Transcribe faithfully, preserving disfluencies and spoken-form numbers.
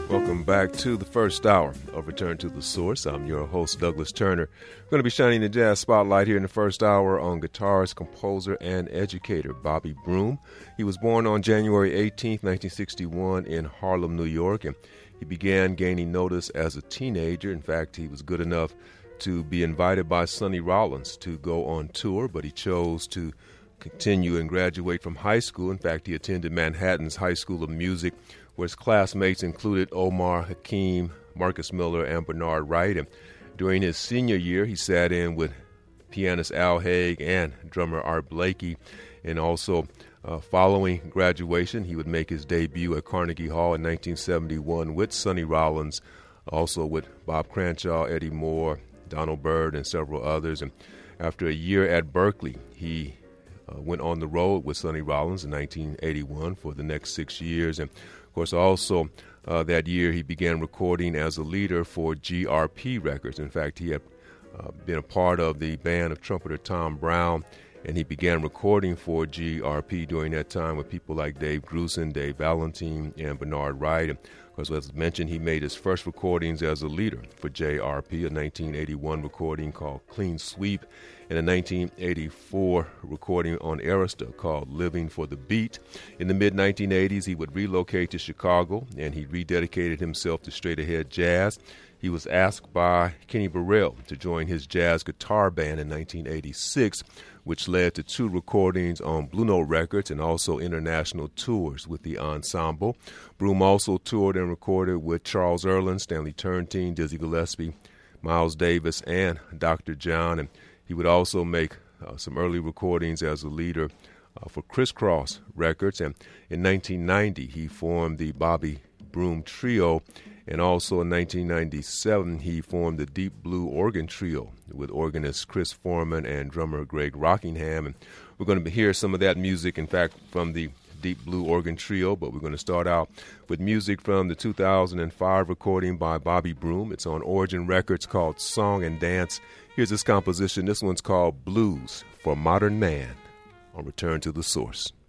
Welcome back to the first hour of Return to the Source. I'm your host, Douglas Turner. We're going to be shining the jazz spotlight here in the first hour on guitarist, composer, and educator Bobby Broom. He was born on January eighteenth, nineteen sixty-one in Harlem, New York, and he began gaining notice as a teenager. In fact, he was good enough to be invited by Sonny Rollins to go on tour, but he chose to continue and graduate from high school. In fact, he attended Manhattan's High School of Music, where his classmates included Omar Hakim, Marcus Miller, and Bernard Wright. And during his senior year, he sat in with pianist Al Haig and drummer Art Blakey. And also, uh, following graduation, he would make his debut at Carnegie Hall in nineteen seventy-one with Sonny Rollins, also with Bob Cranshaw, Eddie Moore, Donald Byrd, and several others. And after a year at Berkeley, he uh, went on the road with Sonny Rollins in nineteen eighty-one for the next six years. And of course, also uh, that year he began recording as a leader for G R P Records. In fact, he had uh, been a part of the band of trumpeter Tom Brown, and he began recording for G R P during that time with people like Dave Grusin, Dave Valentine, and Bernard Wright. And of course, as mentioned, he made his first recordings as a leader for J R P, a nineteen eighty-one recording called Clean Sweep, and a nineteen eighty-four recording on Arista called Living for the Beat. In the mid nineteen eighties, he would relocate to Chicago, and he rededicated himself to straight ahead jazz. He was asked by Kenny Burrell to join his jazz guitar band in nineteen eighty-six, which led to two recordings on Blue Note Records and also international tours with the ensemble. Broom also toured and recorded with Charles Erlin, Stanley Turrentine, Dizzy Gillespie, Miles Davis, and Doctor John. And he would also make uh, some early recordings as a leader uh, for Criss Cross Records. And in nineteen ninety, he formed the Bobby Broom Trio. And also in nineteen ninety-seven, he formed the Deep Blue Organ Trio with organist Chris Foreman and drummer Greg Rockingham. And we're going to hear some of that music, in fact, from the Deep Blue Organ Trio, but we're going to start out with music from the two thousand five recording by Bobby Broom. It's on Origin Records called Song and Dance. Here's this composition. This one's called Blues for Modern Man on Return to the Source.